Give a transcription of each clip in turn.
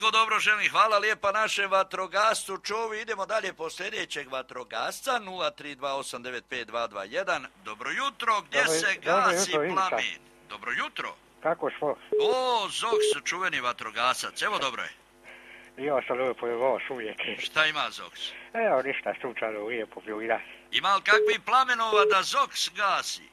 Dobro želim, hvala lijepa našem vatrogascu Čovi. Idemo dalje po sljedećeg vatrogasca 032895221. Dobro jutro, gdje se gasi plamen? Dobro jutro. Kako smo? O, Zoks, čuveni vatrogasac, evo dobro je. Ja sam lijepo je vas uvijek. Šta ima Zoks? Evo ništa, slučajno lijepo bio i nas. Ima li kakvi plamenova da Zoks gasi?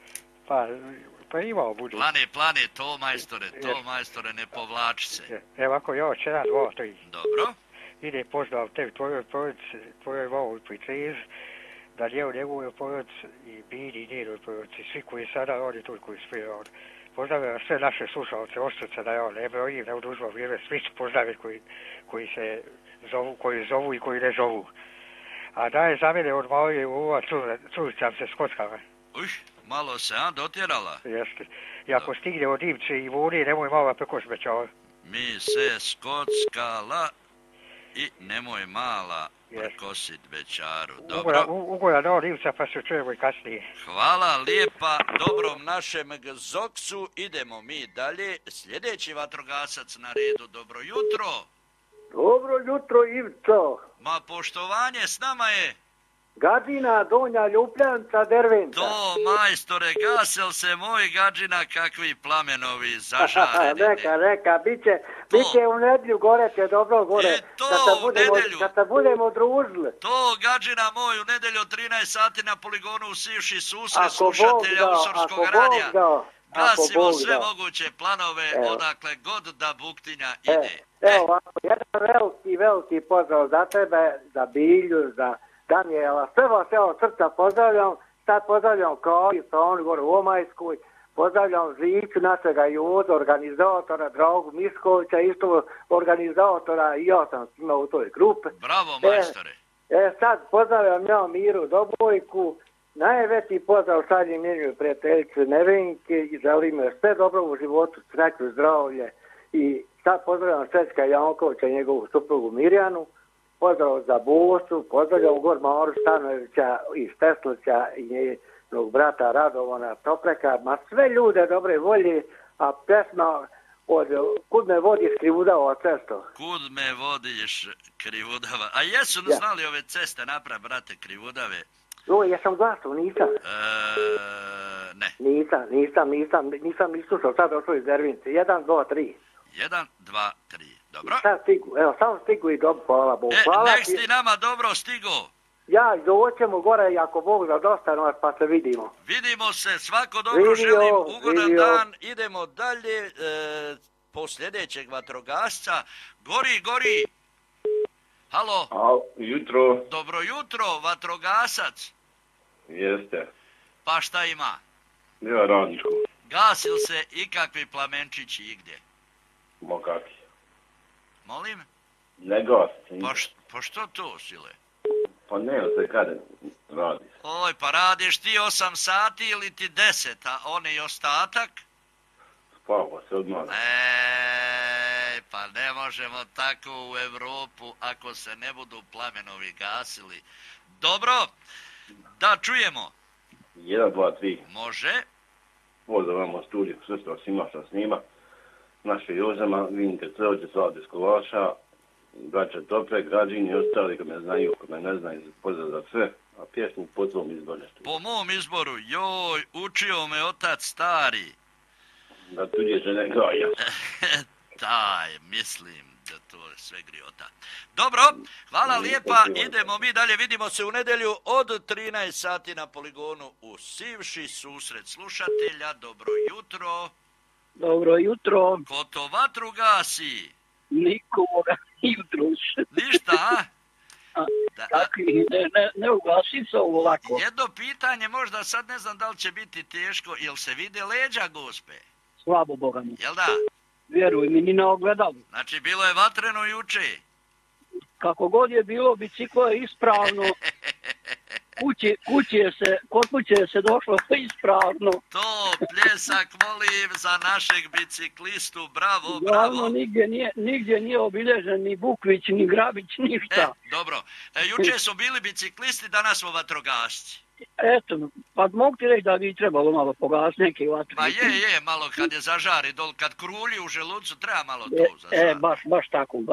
Pa imao budu. Plane, to majstore, ne povlači se. Evo ako ja, 1, 2, 3. Dobro. Ide pozdrav tebi, tvojoj porodici, tvojoj voli Pritrez, da je u njegovoj porodici i Bini i njenoj porodici, svi koji sada radi tu koji svi radi. Pozdravljam sve naše slušalce, ostrice da ja ne brojim, ne oduzmam vrijeme, svi će pozdraviti koji se zovu, koji zovu i koji ne zovu. A da je za mene od moje ova curica se skockala. Malo se, dotjerala? Jeste. I ako stigne od Dimce i Vuni, nemoj malo preko smećava. Mi se skockala i nemoj mala prkosit Bećaru. Dobro. Ugoja do Dimca pa se čujemo i kasnije. Hvala lijepa dobrom našem Zoksu. Idemo mi dalje. Sljedeći vatrogasac na redu. Dobro jutro. Dobro jutro, Ivco. Ma poštovanje, s nama je Gadžina, Donja Ljubljanca, Dervenca. To, majstore, gasel se moj Gadžina, kakvi plamenovi zažareni. Neka, bit će u nedjelju gore, će dobro gore. U nedjelju. Kad se budemo družili. To, Gadžina moj, u nedjelju 13 sati na poligonu usivši susret slušatelja Usorskog radija. Gasimo sve moguće planove, odakle god da buktinja ide. Evo ovako, jedan veliki pozdrav za tebe, za Bilju, za Daniela, sve vas evo srca pozdravljam, sad pozdravljam Kavi, pa on gore u Omajskoj, pozdravljam Žiću, našega Joza, organizatora, Dragu Miškovića, isto organizatora, i ja sam imao u toj grupi. Bravo, majstore. Sad pozdravljam ja Miru Dobojku, najveći pozdrav šaljem njenoj prijateljici Nevenke i želim joj sve dobro u životu, sreću, zdravlje i sad pozdravljam Srećka Jankovića i njegovu suprugu Mirjanu. Pozdrav za Bosu, pozdravljam Gor Maru Stanovića iz Teslića i njenog brata Radovana Topleka, ma sve ljude dobre volje, a pesma od Kud me vodiš Krivudava cesto. Kud me vodiš Krivudava, a jesu znali ove ceste napra, brate, Krivudave? No, jesam glasao, nisam. Ne. Nisam islušao, sad došao iz Dervince. 1, 2, 3. 1, 2, 3. Dobro. Samo stigu i dobro, hvala Bogu. Nek si nama dobro stigo. Ja, doćemo gore, ako Bog da dosta nas, pa se vidimo. Vidimo se, svako dobro želim, ugodan dan. Idemo dalje po sljedećeg vatrogasca. Gori. Halo. Jutro. Dobro jutro, vatrogasac. Jeste. Pa šta ima? Ja radničko. Gasil se ikakvi plamenčići igdje? Ma kakvi? Molim? Ne gasi. Pa što to, sile? Pa ne, se kada radi. Oj, pa radiš ti 8 sati ili ti 10, a on i ostatak? Spava se odmah. Pa ne možemo tako u Evropu ako se ne budu plamenovi gasili. Dobro, da čujemo. 1, 2, 3. Može. Pozdrav vam u studiju, sve svima što snima. Naše Jozama, Vinke Crvoće, Slavde Skolaša, braća Tope, građini i ostali koji me znaju, koji me ne znaju, pozdrav za sve, a pjesmu po tvom izboru. Po mom izboru, joj, učio me otac stari. Da tuđe žene gaja. Daj, mislim da to je sve griota. Dobro, hvala lijepa, idemo mi dalje, vidimo se u nedjelju od 13 sati na poligonu u Sivši, susret slušatelja, dobro jutro. Dobro jutro. Ko to vatru gasi? Nikoga jutros. Ništa, a? Kakvi, ne ugasi se ovako. Jedno pitanje, možda sad ne znam da li će biti teško, jel se vide leđa gospe? Slabo Boga mi. Jel da? Vjeruj mi, ni ne ogledam. Znači, bilo je vatreno juče? Kako god je bilo, biciklo je ispravno. Kod kuće se došlo ispravno. To, pljesak molim za našeg biciklistu, bravo. Glavno, nigdje nije obilježen ni Bukvić, ni Grabić, ništa. Dobro, juče su bili biciklisti, danas smo vatrogasci. Eto, pa mogu ti reći da bi trebalo malo pogasiti neke vatre. Ma je, malo kad je zažari dol, kad krulji u želucu, treba malo to zažari. Baš tako.